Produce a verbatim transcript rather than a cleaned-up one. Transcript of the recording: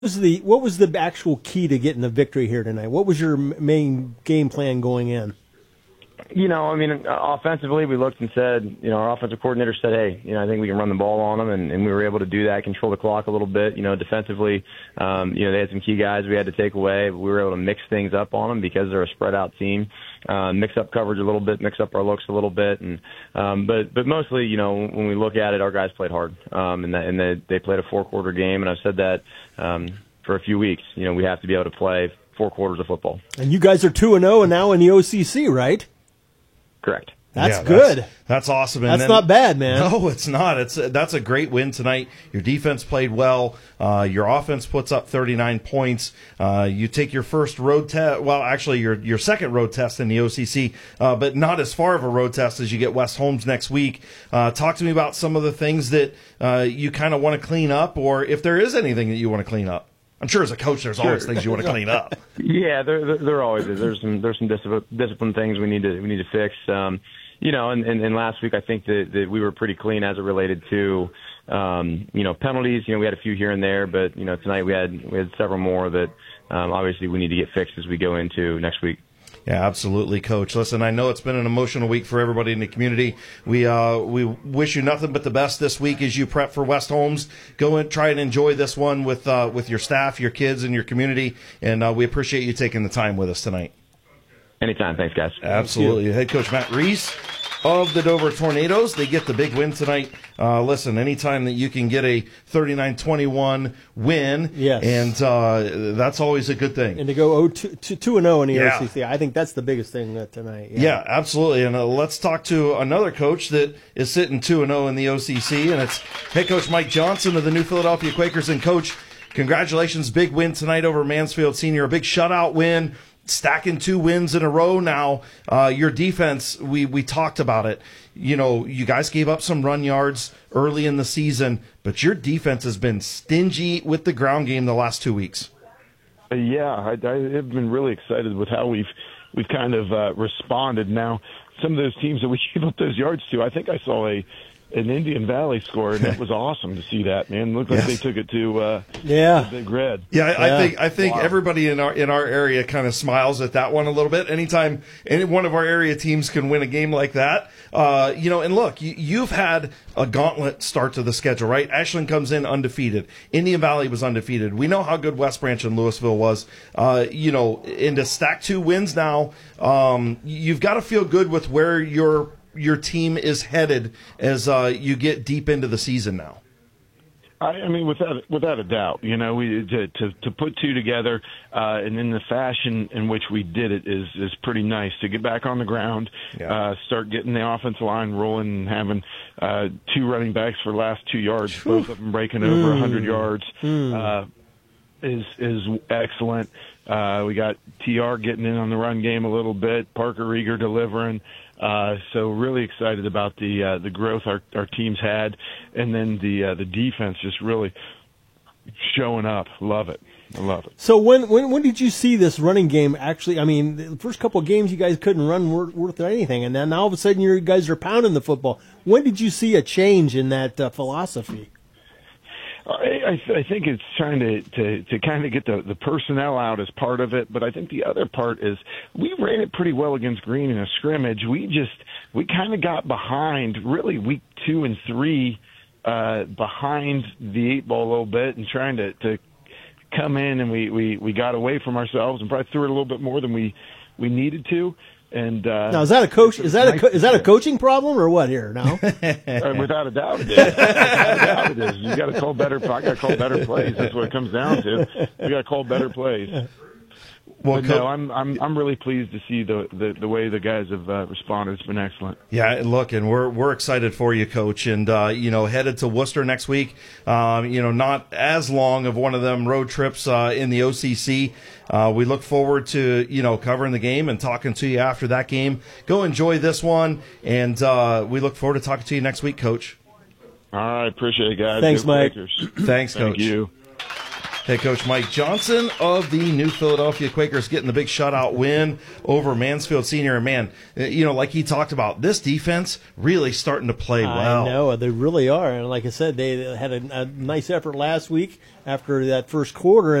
was the what was the actual key to getting the victory here tonight? What was your main game plan going in? You know, I mean, offensively, we looked and said, you know, our offensive coordinator said, hey, you know, I think we can run the ball on them, and, and we were able to do that, control the clock a little bit. You know, defensively, um, you know, they had some key guys we had to take away, but we were able to mix things up on them because they're a spread-out team, uh, mix up coverage a little bit, mix up our looks a little bit, and um, but but mostly, you know, when we look at it, our guys played hard, um, and that, and they they played a four-quarter game, and I've said that um, for a few weeks. You know, we have to be able to play four quarters of football. And you guys are two and zero, and now in the O C C, right? Correct. That's yeah, good. That's, that's awesome. And that's then, not bad, man. No, it's not. It's that's a great win tonight. Your defense played well. Uh, your offense puts up thirty-nine points. Uh, you take your first road test. Well, actually, your your second road test in the O C C, uh, but not as far of a road test as you get West Holmes next week. Uh, talk to me about some of the things that uh, you kind of want to clean up, or if there is anything that you want to clean up. I'm sure as a coach, there's always sure. things you want to clean up. Yeah, there, there, there always is. There's some, there's some discipline, discipline things we need to, we need to fix. Um, you know, and, and, and last week I think that, that we were pretty clean as it related to, um, you know, penalties. You know, we had a few here and there, but you know, tonight we had, we had several more that, um, obviously we need to get fixed as we go into next week. Yeah, absolutely, Coach. Listen, I know it's been an emotional week for everybody in the community. We uh, we wish you nothing but the best this week as you prep for West Holmes. Go and try and enjoy this one with uh, with your staff, your kids, and your community. And uh, we appreciate you taking the time with us tonight. Anytime. Thanks, guys. Absolutely. Head Coach Matt Reese of the Dover Tornadoes. They get the big win tonight. Uh, listen, anytime that you can get a thirty-nine twenty-one win, yes. and uh, that's always a good thing. And to go two and oh in the yeah. O C C, I think that's the biggest thing uh, tonight. Yeah, yeah absolutely. And uh, let's talk to another coach that is sitting two and oh in the O C C, and it's head coach Mike Johnson of the New Philadelphia Quakers. And, Coach, congratulations. Big win tonight over Mansfield Senior, a big shutout win. Stacking two wins in a row now. Uh, your defense, we, we talked about it. You know, you guys gave up some run yards early in the season, but your defense has been stingy with the ground game the last two weeks. Yeah, I, I have been really excited with how we've we've kind of uh, responded. Now, some of those teams that we gave up those yards to, I think I saw a an Indian Valley score, and it was awesome to see that, man. Looked like yes. they took it to uh, yeah. the Big Red. Yeah, I, yeah. I think I think wow. everybody in our in our area kind of smiles at that one a little bit. Anytime any one of our area teams can win a game like that, uh, you know. And look, you, you've had a gauntlet start to the schedule, right? Ashland comes in undefeated. Indian Valley was undefeated. We know how good West Branch and Louisville was. Uh, you know, and to stack two wins now, um, you've got to feel good with where your your team is headed as uh, you get deep into the season now. I, I mean, without without a doubt, you know, we to to, to put two together, uh, and in the fashion in which we did it is is pretty nice to get back on the ground, yeah. uh, start getting the offensive line rolling, and having uh, two running backs for the last two yards, both of them breaking over a mm. hundred yards, mm. uh, is is excellent. Uh, we got T R getting in on the run game a little bit, Parker Rieger delivering. Uh, so really excited about the uh, the growth our our team's had, and then the uh, the defense just really showing up. Love it, I love it. So when when when did you see this running game actually? I mean, the first couple of games you guys couldn't run worth, worth anything, and then all of a sudden you guys are pounding the football. When did you see a change in that uh, philosophy? I, I think it's trying to, to, to kind of get the, the personnel out as part of it, but I think the other part is we ran it pretty well against Green in a scrimmage. We just we kind of got behind, really week two and three, uh, behind the eight ball a little bit and trying to, to come in, and we, we, we got away from ourselves and probably threw it a little bit more than we, we needed to. And uh, now, is that a coach? Is that a co- is that a coaching problem or what here? No, uh, without a doubt it is. Without a doubt it is. You got to call better. I got to call better plays. That's what it comes down to. We got to call better plays. Well, but no, I'm I'm I'm really pleased to see the the, the way the guys have uh, responded. It's been excellent. Yeah, look, and we're we're excited for you, Coach, and uh, you know, headed to Worcester next week. Um, you know, not as long of one of them road trips uh, in the O C C. Uh, we look forward to you know covering the game and talking to you after that game. Go enjoy this one, and uh, we look forward to talking to you next week, Coach. All right, appreciate it, guys. Thanks, Good Mike. Quakers. Thanks, Coach. Thank you. Head coach Mike Johnson of the New Philadelphia Quakers getting the big shutout win over Mansfield Senior. And man, you know, like he talked about, this defense really starting to play well. I know, they really are. And like I said, they had a, a nice effort last week after that first quarter.